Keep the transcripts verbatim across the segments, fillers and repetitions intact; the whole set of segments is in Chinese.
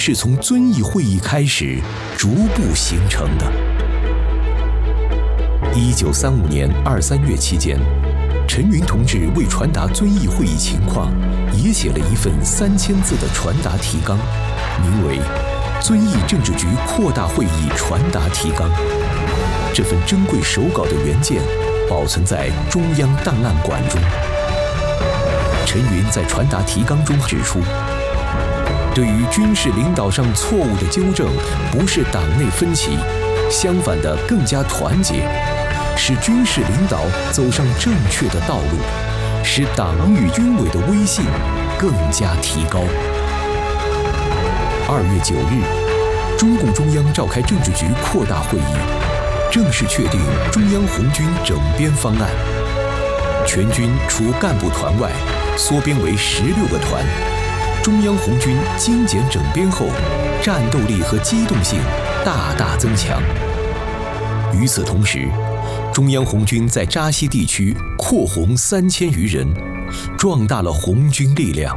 是从遵义会议开始逐步形成的。一九三五年二三月期间，陈云同志为传达遵义会议情况，也写了一份三千字的传达提纲，名为《遵义政治局扩大会议传达提纲》。这份珍贵手稿的原件保存在中央档案馆中。陈云在传达提纲中指出，对于军事领导上错误的纠正，不是党内分歧，相反的更加团结，使军事领导走上正确的道路，使党与军委的威信更加提高。二月九日，中共中央召开政治局扩大会议，正式确定中央红军整编方案。全军除干部团外，缩编为十六个团。中央红军精简整编后，战斗力和机动性大大增强。与此同时，中央红军在扎西地区扩红三千余人，壮大了红军力量。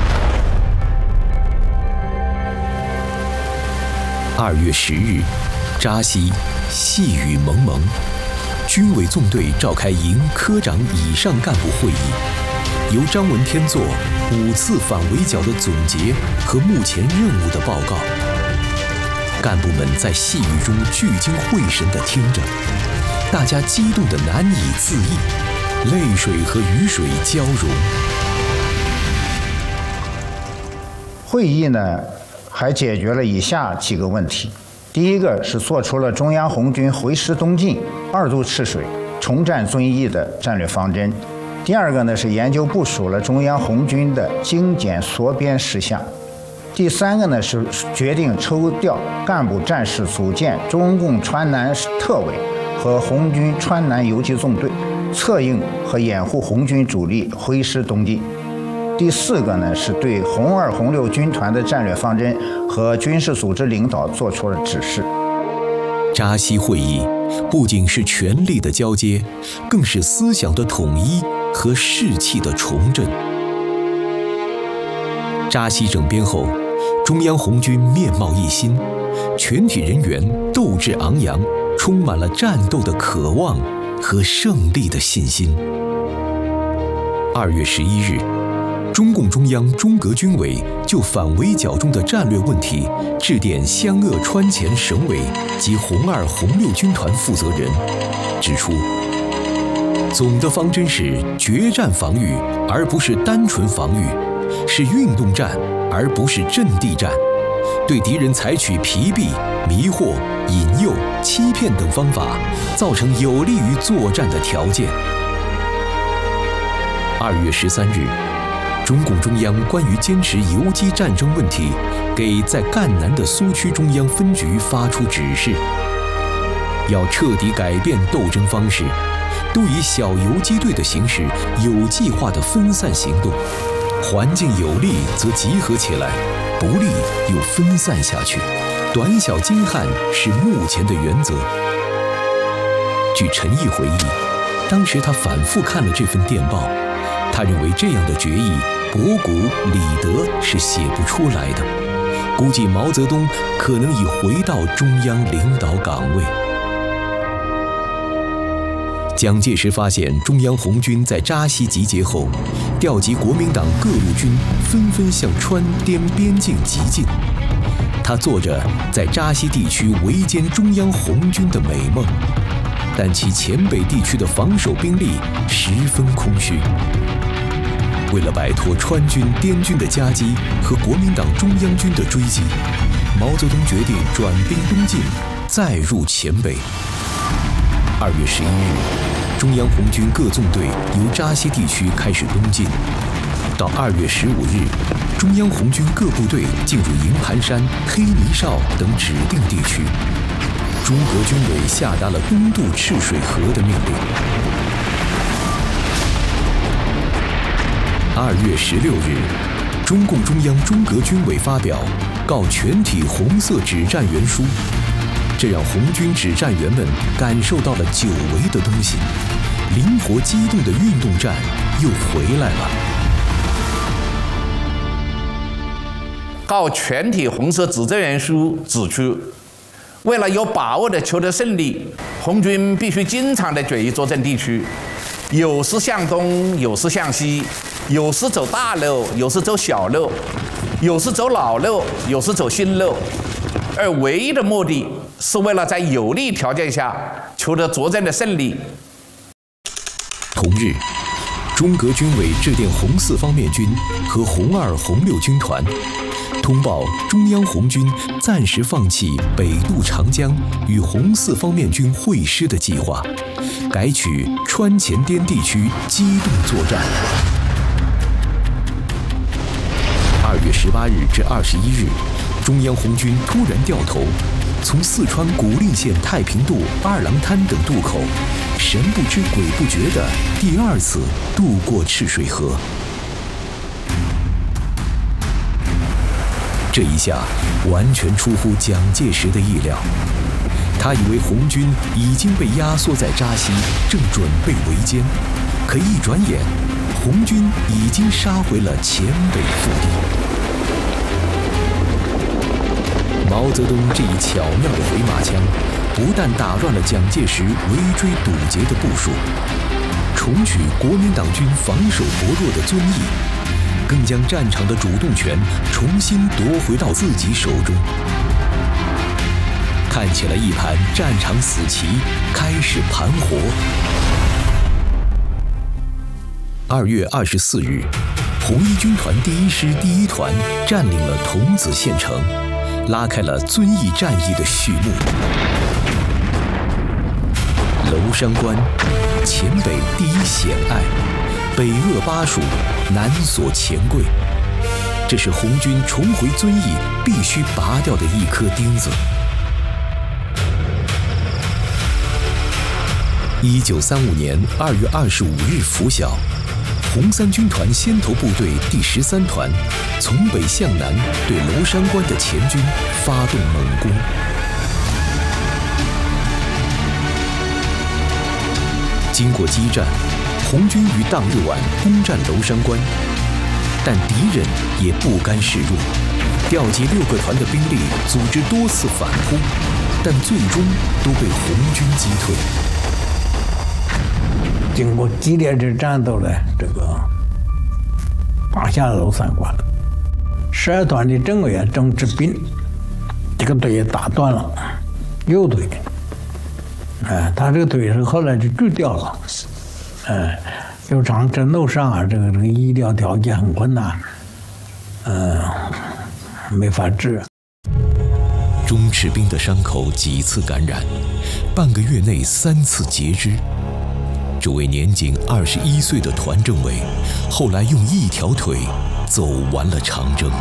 二月十日，扎西细雨蒙蒙，军委纵队召开营科长以上干部会议，由张闻天作五次反围剿的总结和目前任务的报告。干部们在细雨中聚精会神地听着，大家激动得难以自抑，泪水和雨水交融。 会议呢，还解决了以下几个问题：第一个是做出了中央红军回师东进、二渡赤水、重占遵义的战略方针；第二个呢是研究部署了中央红军的精简缩编事项；第三个呢是决定抽调干部战士组建中共川南特委和红军川南游击纵队，策应和掩护红军主力回师东进。第四个呢，是对红二、红六军团的战略方针和军事组织领导做出了指示。 扎西会议不仅是权力的交接，更是思想的统一和士气的重振。扎西整编后，中央红军面貌一新，全体人员斗志昂扬，充满了战斗的渴望和胜利的信心。二月十一日，中共中央中革军委就反围剿中的战略问题致电湘鄂川黔省委及红二、红六军团负责人，指出，总的方针是决战防御，而不是单纯防御，是运动战，而不是阵地战，对敌人采取疲弊、迷惑、引诱、欺骗等方法，造成有利于作战的条件。二月十三日，中共中央关于坚持游击战争问题，给在赣南的苏区中央分局发出指示，要彻底改变斗争方式，都以小游击队的形式有计划地分散行动，环境有利则集合起来，不利又分散下去，短小精悍是目前的原则。据陈毅回忆，当时他反复看了这份电报，他认为这样的决议，博古、李德是写不出来的，估计毛泽东可能已回到中央领导岗位。蒋介石发现中央红军在扎西集结后，调集国民党各路军纷纷向川滇边境急进，他做着在扎西地区围歼中央红军的美梦，但其黔北地区的防守兵力十分空虚。为了摆脱川军、滇军的夹击和国民党中央军的追击，毛泽东决定转兵东进，再入黔北。二月十一日，中央红军各纵队由扎西地区开始东进。到二月十五日，中央红军各部队进入营盘山、黑泥哨等指定地区。中革军委下达了东渡赤水河的命令。二月十六日，中共中央中革军委发表告全体红色指战员书，这让红军指战员们感受到了久违的东西，灵活机动的运动战又回来了。 告全体红色指证员书指出，为了有把握地求得胜利，红军必须经常地转移作战地区，有时向东，有时向西，有时走大路，有时走小路，有时走老路，有时走新路，而唯一的目的是为了在有利条件下求得作战的胜利。 同日，中革军委致电红四方面军和红二、红六军团，通报中央红军暂时放弃北渡长江与红四方面军会师的计划，改取川黔滇地区机动作战。二月十八日至二十一日，中央红军突然掉头，从四川古蔺县太平渡、二郎滩等渡口，神不知鬼不觉地第二次渡过赤水河。这一下完全出乎蒋介石的意料，他以为红军已经被压缩在扎西，正准备围歼，可一转眼，红军已经杀回了黔北腹地。毛泽东这一巧妙的回马枪，不但打乱了蒋介石围追堵截的部署，重取国民党军防守薄弱的遵义，更将战场的主动权重新夺回到自己手中。看起来一盘战场死棋开始盘活。二月二十四日，红一军团第一师第一团占领了桐梓县城，拉开了遵义战役的序幕。娄山关，黔北第一险隘，北扼巴蜀，南锁钱柜，这是红军重回遵义必须拔掉的一颗钉子。一九三五年二月二十五日拂晓，红三军团先头部队第十三团从北向南对娄山关的黔军发动猛攻。经过激战，红军于当日晚攻占娄山关，但敌人也不甘示弱，调集六个团的兵力，组织多次反扑，但最终都被红军击退。 经过激烈的战斗呢，这个打下娄山关，十二团的政委郑志斌这个腿也打断了，右腿，哎，他这个腿是后来就锯掉了，哎，有长征斗上啊，这个这个医疗条件很困难，嗯、呃，没法治。 钟赤兵的伤口几次感染，半个月内三次截肢。这位年仅二十一岁的团政委，后来用一条腿走完了长征。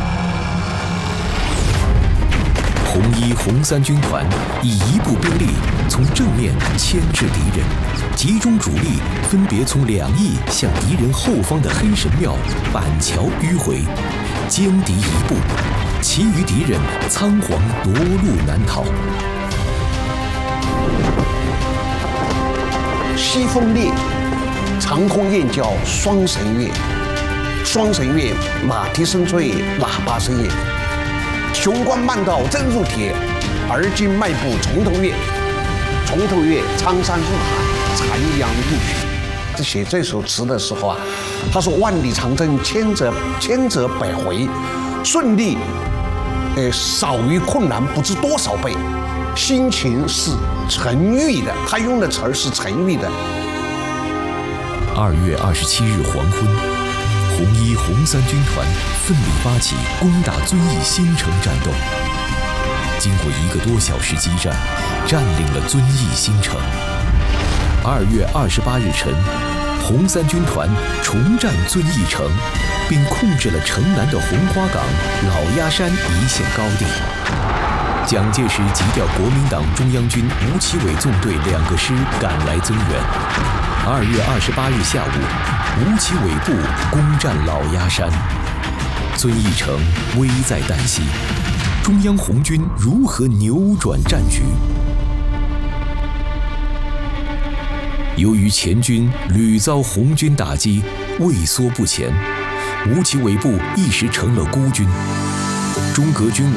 红一、红三军团以一部兵力从正面牵制敌人，集中主力分别从两翼向敌人后方的黑神庙、板桥迂回，歼敌一部，其余敌人仓皇夺路南逃。 西风烈，长空雁叫双神乐，双神乐马蹄声脆，喇叭声也。雄关漫道真如铁，而今迈步从头越。从头越，苍山入海，残阳入血。在写这首词的时候啊，他说万里长征千折千折百回，顺利，呃，少于困难不知多少倍。心情是沉郁的，他用的词儿是沉郁的。 二月二十七日黄昏，红一、红三军团奋力发起攻打遵义新城战斗。经过一个多小时激战，占领了遵义新城。二月二十八日晨，红三军团重占遵义城，并控制了城南的红花岗、老鸭山一线高地。蒋介石急调国民党中央军吴奇伟纵队两个师赶来增援。二月二十八日下午，吴奇伟部攻占老鸭山，遵义城危在旦夕。中央红军如何扭转战局？由于黔军屡遭红军打击，畏缩不前，吴奇伟部一时成了孤军。 中革军